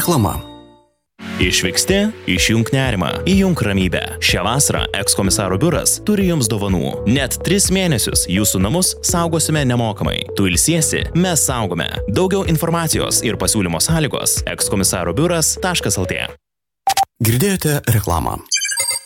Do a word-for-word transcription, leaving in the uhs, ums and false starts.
Reklama. Išvyksti, išjunk nerimą, įjunk ramybę. Šią vasarą ekskomisaro biuras turi jums dovanų. Net tris mėnesius jūsų namus saugosime nemokamai. Tu ilsiesi, mes saugome. Daugiau informacijos ir pasiūlymo sąlygos ekskomisaro biuras taškas lt. Girdėjote reklamą.